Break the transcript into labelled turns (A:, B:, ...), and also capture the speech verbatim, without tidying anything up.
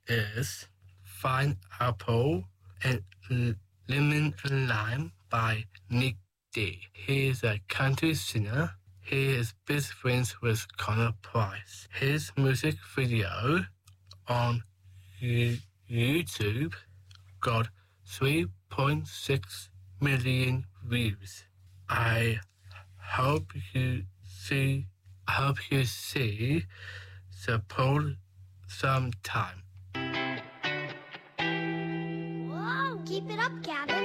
A: is Fine Apple and Lemon and Lime by Nick D. He is a country singer. He is best friends with Connor Price. His music video on YouTube got three point six million views. I hope you see I hope you see the poll sometime.
B: Whoa, keep it up, Gavin.